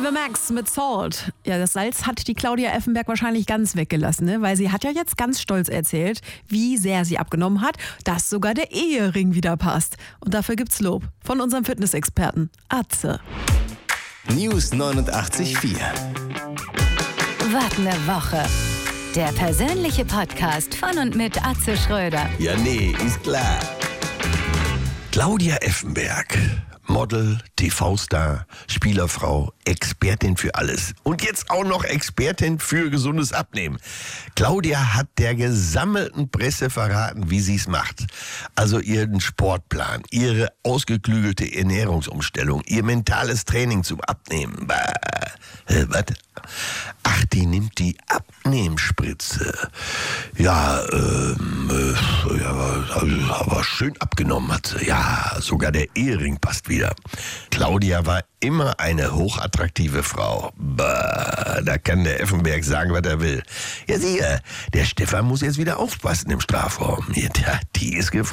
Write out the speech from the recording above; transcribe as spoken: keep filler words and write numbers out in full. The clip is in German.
The Max mit Salt. Ja, das Salz hat die Claudia Effenberg wahrscheinlich ganz weggelassen, ne? Weil sie hat ja jetzt ganz stolz erzählt, wie sehr sie abgenommen hat, dass sogar der Ehering wieder passt. Und dafür gibt's Lob von unserem Fitnessexperten Atze. News neunundachtzig Komma vier. Was ne Woche. Der persönliche Podcast von und mit Atze Schröder. Ja, nee, ist klar. Claudia Effenberg. Model, T V-Star, Spielerfrau, Expertin für alles. Und jetzt auch noch Expertin für gesundes Abnehmen. Claudia hat der gesammelten Presse verraten, wie sie es macht. Also ihren Sportplan, ihre ausgeklügelte Ernährungsumstellung, ihr mentales Training zum Abnehmen. Bah, äh, was? Ach, die nimmt die Abnehmspritze. Ja, ähm, äh, ja, aber, aber schön abgenommen hat sie. Ja, sogar der Ehering passt wieder. Claudia war immer eine hochattraktive Frau. Bah, da kann der Effenberg sagen, was er will. Ja, sieh, der Stefan muss jetzt wieder aufpassen im Strafraum. Ja, die ist gefragt.